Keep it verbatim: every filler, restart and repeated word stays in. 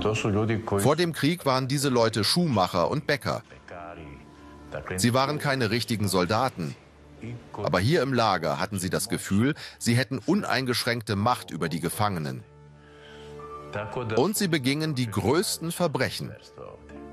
Vor dem Krieg waren diese Leute Schuhmacher und Bäcker. Sie waren keine richtigen Soldaten. Aber hier im Lager hatten sie das Gefühl, sie hätten uneingeschränkte Macht über die Gefangenen. Und sie begingen die größten Verbrechen.